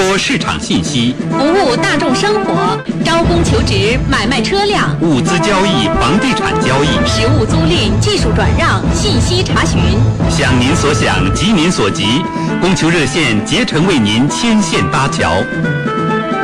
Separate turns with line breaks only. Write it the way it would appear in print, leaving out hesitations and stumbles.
播市场信息，
服务大众生活，招工求职，买卖车辆，
物资交易、房地产交易，
实物租赁、技术转让、信息查询。
想您所想，急您所急，供求热线竭诚为您牵线搭桥。